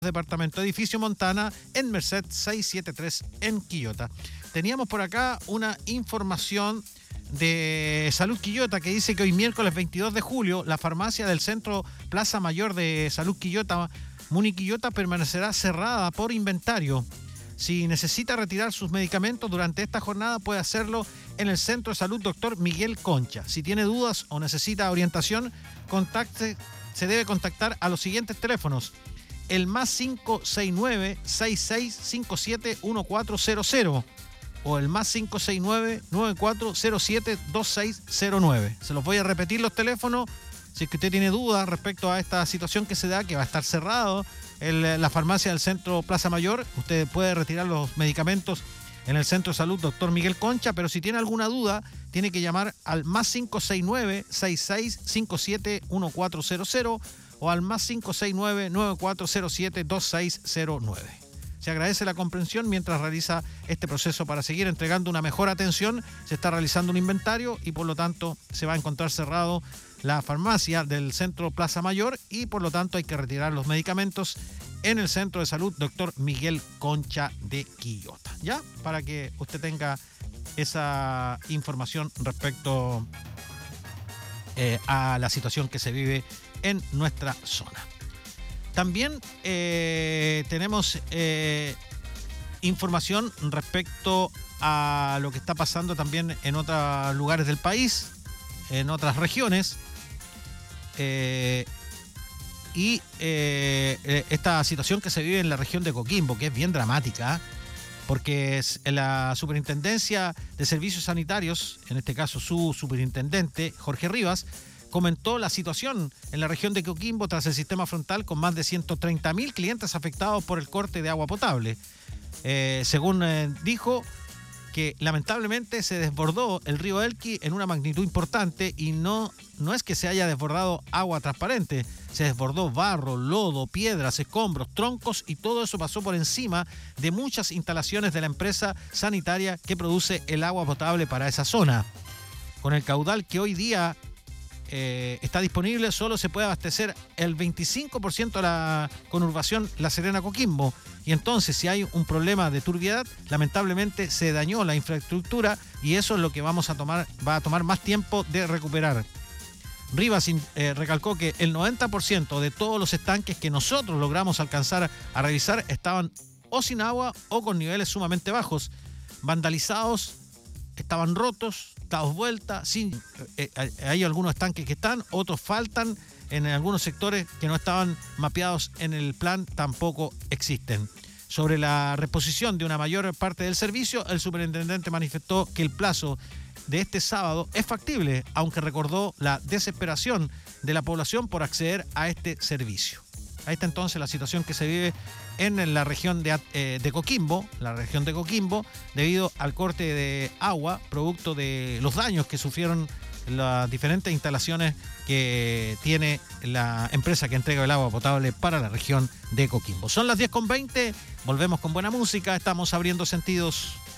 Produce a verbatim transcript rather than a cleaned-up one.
Departamento Edificio Montana en Merced seiscientos setenta y tres en Quillota. Teníamos por acá una información de Salud Quillota que dice que hoy miércoles veintidós de julio la farmacia del Centro Plaza Mayor de Salud Quillota, Muni Quillota, permanecerá cerrada por inventario. Si necesita retirar sus medicamentos durante esta jornada puede hacerlo en el Centro de Salud Doctor Miguel Concha. Si tiene dudas o necesita orientación, contacte, se debe contactar a los siguientes teléfonos. El más cinco seis nueve, seis seis cinco siete, uno cuatro cero cero o el más cinco seis nueve, nueve cuatro cero siete, dos seis cero nueve. Se los voy a repetir los teléfonos. Si es que usted tiene dudas respecto a esta situación que se da, que va a estar cerrado el, la farmacia del Centro Plaza Mayor, usted puede retirar los medicamentos en el Centro de Salud Doctor Miguel Concha, pero si tiene alguna duda, tiene que llamar al más cinco seis nueve, seis seis cinco siete, uno cuatro cero cero o al más cinco seis nueve, nueve cuatro cero siete, dos seis cero nueve. Se agradece la comprensión mientras realiza este proceso para seguir entregando una mejor atención. Se está realizando un inventario y por lo tanto se va a encontrar cerrado la farmacia del Centro Plaza Mayor y por lo tanto hay que retirar los medicamentos en el Centro de Salud Doctor Miguel Concha de Quillota. ¿Ya? Para que usted tenga esa información respecto eh, a la situación que se vive en nuestra zona. También eh, tenemos eh, información respecto a lo que está pasando también en otros lugares del país, en otras regiones, eh, y eh, esta situación que se vive en la región de Coquimbo, que es bien dramática, porque es la Superintendencia de Servicios Sanitarios, en este caso su superintendente, Jorge Rivas, comentó la situación en la región de Coquimbo tras el sistema frontal con más de ciento treinta mil clientes afectados por el corte de agua potable. Eh, según eh, dijo, que lamentablemente se desbordó el río Elqui en una magnitud importante y no, no es que se haya desbordado agua transparente, se desbordó barro, lodo, piedras, escombros, troncos y todo eso pasó por encima de muchas instalaciones de la empresa sanitaria que produce el agua potable para esa zona. Con el caudal que hoy día Eh, está disponible, solo se puede abastecer el veinticinco por ciento de la conurbación La Serena-Coquimbo. Y entonces, si hay un problema de turbiedad, lamentablemente se dañó la infraestructura y eso es lo que vamos a tomar, va a tomar más tiempo de recuperar. Rivas eh, recalcó que el noventa por ciento de todos los estanques que nosotros logramos alcanzar a revisar estaban o sin agua o con niveles sumamente bajos, vandalizados, estaban rotos, dados vuelta, sin, eh, hay algunos estanques que están, otros faltan, en algunos sectores que no estaban mapeados en el plan tampoco existen. Sobre la reposición de una mayor parte del servicio, el superintendente manifestó que el plazo de este sábado es factible, aunque recordó la desesperación de la población por acceder a este servicio. Ahí está entonces la situación que se vive en la región de, eh, de Coquimbo, la región de Coquimbo, debido al corte de agua, producto de los daños que sufrieron las diferentes instalaciones que tiene la empresa que entrega el agua potable para la región de Coquimbo. Son las diez con veinte, volvemos con buena música, estamos abriendo sentidos.